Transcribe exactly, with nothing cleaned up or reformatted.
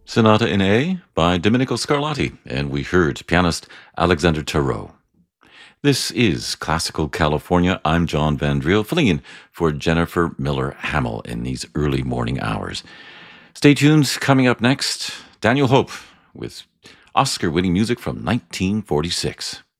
Sonata in A by Domenico Scarlatti, and we heard pianist Alexander Tarot. This is Classical California. I'm John Van Driel, filling in for Jennifer Miller Hamill in these early morning hours. Stay tuned. Coming up next, Daniel Hope with Oscar-winning music from nineteen forty-six.